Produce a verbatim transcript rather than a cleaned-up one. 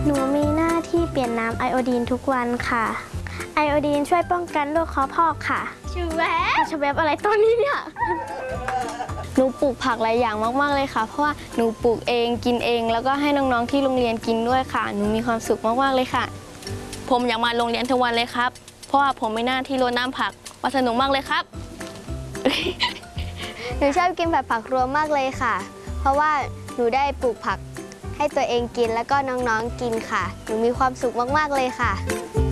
หนูมีหน้าที่เปลี่ยนน้ำไอโอดีนทุกวันค่ะไอโอดีนช่วยป้องกันโรคคอพอกค่ะชูแวบชูแวบอะไรตอนนี้เนี่ยหนูปลูกผักหลายอย่างมากๆเลยค่ะเพราะว่าหนูปลูกเองกินเองแล้วก็ให้น้องๆที่โรงเรียนกินด้วยค่ะหนูมีความสุขมากๆเลยค่ะผมอยากมาโรงเรียนทุกวันเลยครับเพราะว่าผมมีหน้าที่รดน้ำผักว่าสนุกมากเลยครับหนูชอบกินแบบผักรวมมากเลยค่ะเพราะว่าหนูได้ปลูกผักให้ตัวเองกินแล้วก็น้องๆกินค่ะหนูมีความสุขมากๆเลยค่ะ